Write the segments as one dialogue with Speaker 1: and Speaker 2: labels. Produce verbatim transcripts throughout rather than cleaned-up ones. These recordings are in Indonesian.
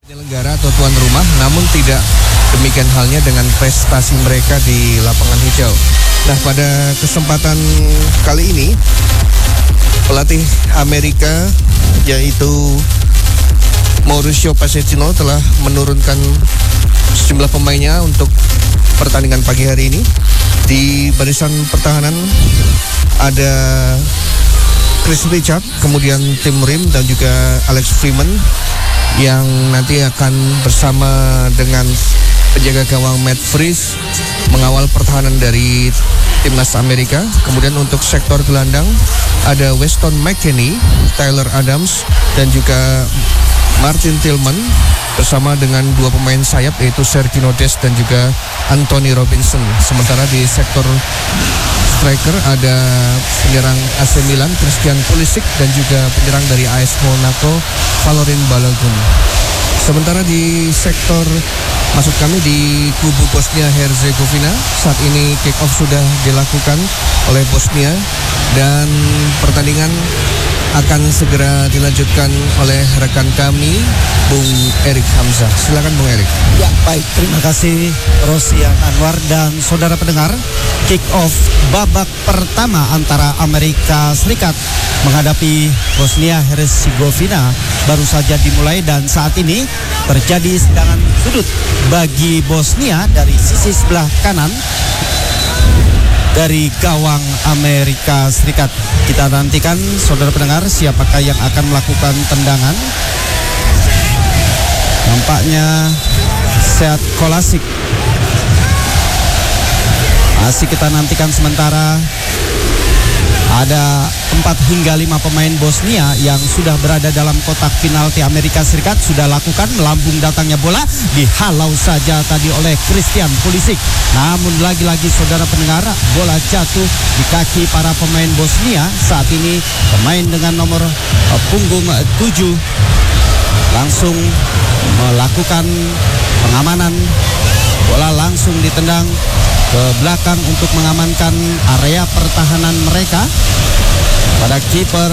Speaker 1: Penyelenggara atau tuan rumah, namun tidak demikian halnya dengan prestasi mereka di lapangan hijau. Nah, pada kesempatan kali ini pelatih Amerika yaitu Mauricio Pochettino telah menurunkan sejumlah pemainnya untuk pertandingan pagi hari ini. Di barisan pertahanan ada Chris Richard, kemudian Tim Rim dan juga Alex Freeman yang nanti akan bersama dengan penjaga gawang Matt Freese mengawal pertahanan dari timnas Amerika. Kemudian untuk sektor gelandang ada Weston McKennie, Tyler Adams dan juga Martin Tillman bersama dengan dua pemain sayap yaitu Sergio Dest dan juga Anthony Robinson. Sementara di sektor striker ada penyerang A C Milan Christian Pulisic dan juga penyerang dari A S Monaco Valorin Balogun. Sementara di sektor maksud kami di kubu Bosnia Herzegovina, saat ini kick off sudah dilakukan oleh Bosnia dan pertandingan akan segera dilanjutkan oleh rekan kami Bung Erik Hamzah. Silakan Bung Erik.
Speaker 2: Ya, baik, terima kasih Rosian Anwar dan saudara pendengar. Kick off babak pertama antara Amerika Serikat menghadapi Bosnia Herzegovina baru saja dimulai dan saat ini terjadi serangan sudut bagi Bosnia dari sisi sebelah kanan dari gawang Amerika Serikat. Kita nantikan saudara pendengar siapakah yang akan melakukan tendangan. Nampaknya Sead Kolasik. Masih kita nantikan sementara. Ada empat hingga lima pemain Bosnia yang sudah berada dalam kotak penalti. Amerika Serikat sudah lakukan melambung datangnya bola, dihalau saja tadi oleh Christian Pulisic. Namun lagi-lagi saudara pendengar, bola jatuh di kaki para pemain Bosnia. Saat ini pemain dengan nomor uh, punggung uh, tujuh langsung melakukan pengamanan. Bola langsung ditendang ke belakang untuk mengamankan area pertahanan mereka. Pada kiper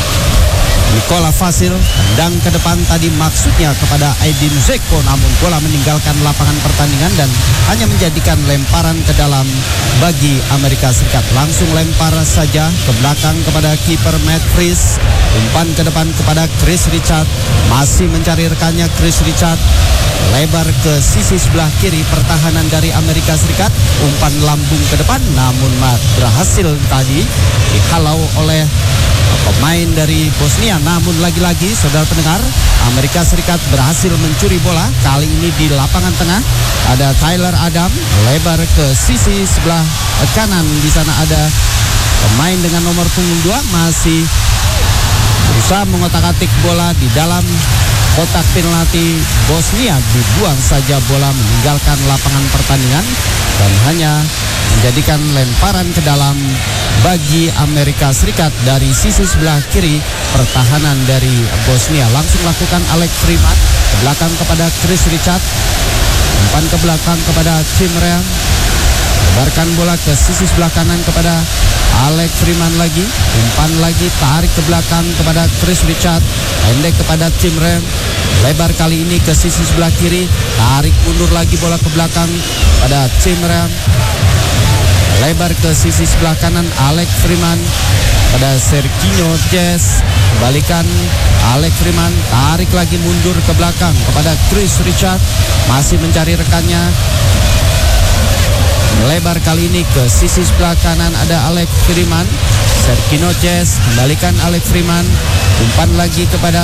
Speaker 2: Nikola Vasil, tendang ke depan tadi maksudnya kepada Edin Dzeko, namun bola meninggalkan lapangan pertandingan dan hanya menjadikan lemparan ke dalam bagi Amerika Serikat. Langsung lempar saja ke belakang kepada kiper Matt Freese, umpan ke depan kepada Chris Richard, masih mencari rekannya Chris Richard, lebar ke sisi sebelah kiri pertahanan dari Amerika Serikat, umpan lambung ke depan namun berhasil tadi dihalau oleh pemain dari Bosnia. Namun lagi-lagi saudara pendengar, Amerika Serikat berhasil mencuri bola. Kali ini di lapangan tengah ada Tyler Adams, lebar ke sisi sebelah kanan. Di sana ada pemain dengan nomor punggung dua masih berusaha mengotak-atik bola di dalam kotak penalti Bosnia. Dibuang saja bola meninggalkan lapangan pertandingan dan hanya menjadikan lemparan ke dalam bagi Amerika Serikat dari sisi sebelah kiri pertahanan dari Bosnia. Langsung lakukan Alex Freeman ke belakang kepada Chris Richard, umpan ke belakang kepada Tim Rim, lebarkan bola ke sisi sebelah kanan kepada Alex Freeman lagi, umpan lagi, tarik ke belakang kepada Chris Richard, pendek kepada Tim Rim, lebar kali ini ke sisi sebelah kiri, tarik mundur lagi bola ke belakang pada Tim Rim, lebar ke sisi sebelah kanan Alex Freeman pada Sergio Dest, kembalikan Alex Freeman, tarik lagi mundur ke belakang kepada Chris Richard, masih mencari rekannya, lebar kali ini ke sisi sebelah kanan ada Alex Freeman, Sergio Dest, kembalikan Alex Freeman, umpan lagi kepada